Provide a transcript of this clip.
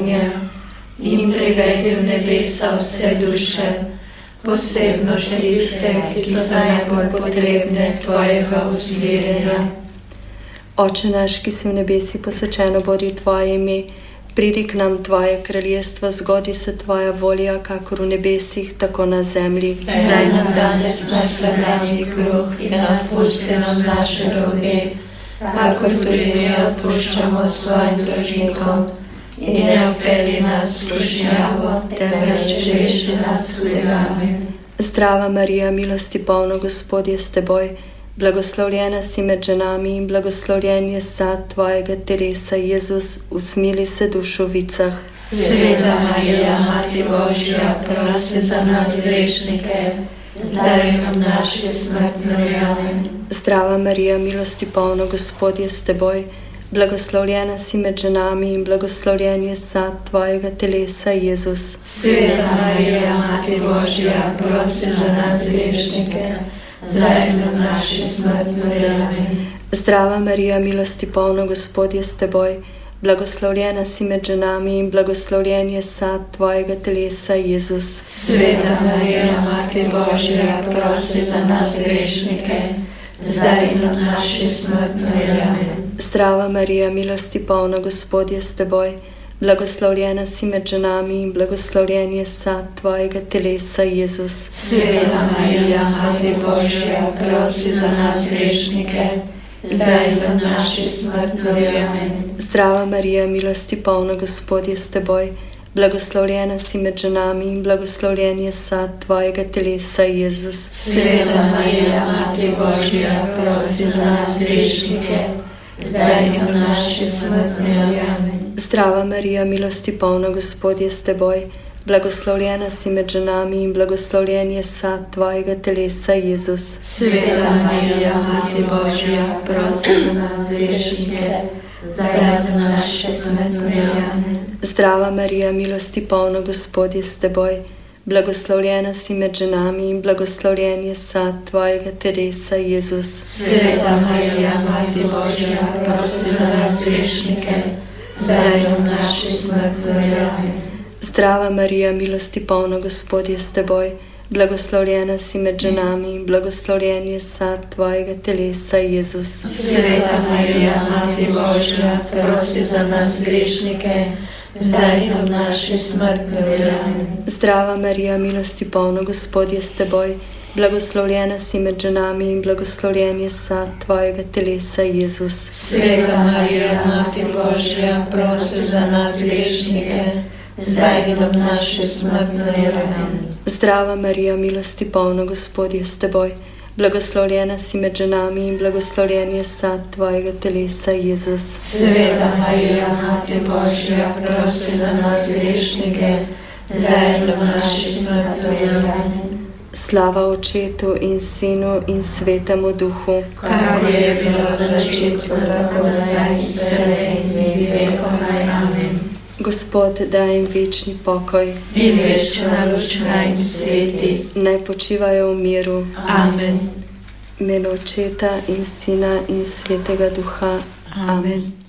ognja in privedi v nebesa vse duše, posebno še tiste, ki so najbolj potrebne tvojega usmerjanja. Oče naš, ki si v nebesi, posvečeno bodi tvoje ime, pridi k nam tvoje kraljestvo, zgodi se tvoja volja, kakor v nebesih, tako na zemlji. Daj nam danes naš vsakdanji kruh in odpusti nam naše dolge, kakor tudi mi odpuščamo svojim dolžnikom. In ne vpelji nas v skušnjavo, temveč reši nas hudega. Zdrava Marija, milosti polna, Gospod je s teboj, blagoslovljena si med ženami in blagoslovljen je sad tvojega telesa, Jezus, usmili se dušovicah. Sveta Marija, Mati Božja, prosi za nas grešnike, zdaj in v naši smrtni uri. Amen. Zdrava Marija, milosti polna, Gospod je s teboj, blagoslovljena si med ženami in blagoslovljen je sad tvojega telesa, Jezus. Sveta Marija, Mati Božja, prosi za nas grešnike, zdaj in v naši smrtni uri. Amen. Zdrava Marija, milosti polna, Gospod je s teboj, blagoslovljena si med ženami in blagoslovljen je sad tvojega telesa, Jezus. Sveta Marija, Mati Božja, prosi za nas grešnike, zdaj in v naši smrtni uri. Amen. Zdrava Marija, milosti polna, Gospod je s teboj, blagoslovljena si med ženami in blagoslovljen je sad tvojega telesa, Jezus. Sveta Marija, Mati Božja, prosi za nas grešnike, zdaj in v naši smrtni uri. Amen. Zdrava Marija, milosti polna, Gospod je s teboj, blagoslovljena si med ženami in blagoslovljen je sad tvojega telesa, Jezus. Sveta Marija, Mati Božja, prosi za nas grešnike, zdaj in v naši smrtni uri. Amen. Zdrava Marija, milosti polna, Gospod je s teboj, blagoslovljena si med ženami in blagoslovljen je sad tvojega telesa, Jezus. Sveta Marija, Mati Božja, prosi za nas grešnike, zdaj in v naši smrtni uri. Amen. Zdrava Marija, milosti polna, Gospod je s teboj, blagoslovljena si med ženami in blagoslovljen je sad tvojega telesa, Jezus. Sveta Marija, Mati Božja, prosi za nas grešnike, zdaj in v naši smrtni uri. Amen. Zdrava Marija, milosti polna, Gospod je s teboj, blagoslovljena si med ženami in blagoslovljen je sad tvojega telesa, Jezus. Sveta Marija, Mati Božja, prosi za nas grešnike, zdaj in v naši smrtni uri. Amen. Zdrava Marija, milosti polna, Gospod je s teboj, blagoslovljena si med ženami in blagoslovljen je sad tvojega telesa, Jezus. Sveta Marija, Mati Božja, prosi za nas grešnike, zdaj in v naši smrtni uri. Amen. Zdrava Marija, milosti polna, Gospod je s teboj, blagoslovljena si med ženami in blagoslovljen je sad tvojega telesa, Jezus. Sveta Marija, Mati Božja, prosi za nas grešnike, zdaj in v naši smrtni uri. Amen. Slava Očetu in Sinu in Svetemu Duhu, kakor je bilo v začetku, tako zdaj in vselej in v vekomaj. Amen. Gospod, daj jim večni pokoj in večna luč naj jim sveti. Naj počivajo v miru. Amen. V imenu Očeta in Sina in Svetega Duha. Amen.